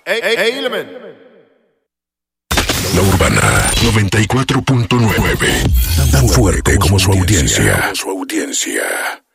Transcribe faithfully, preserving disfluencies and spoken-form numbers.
Element. La Urbana noventa y cuatro punto nueve. Tan fuerte como su audiencia. Su audiencia.